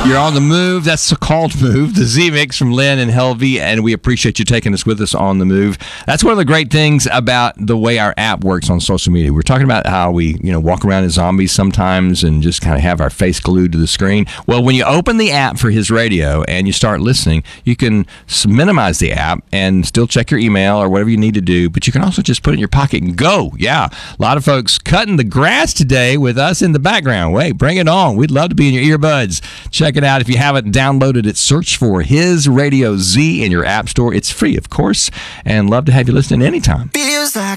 You're on the move. That's the called move. The Z Mix from Lynn and Helvey, and we appreciate you taking us with us on the move. That's one of the great things about the way our app works on social media. We're talking about how we, walk around as zombies sometimes and just kind of have our face glued to the screen. Well, when you open the app for his radio and you start listening, you can minimize the app and still check your email or whatever you need to do, but you can also just put it in your pocket and go. Yeah, a lot of folks cutting the grass today with us in the background. Wait, bring it on. We'd love to be in your earbuds. Check it out. If you haven't downloaded it, search for His Radio Z in your app store. It's free, of course, and love to have you listening anytime. Feels like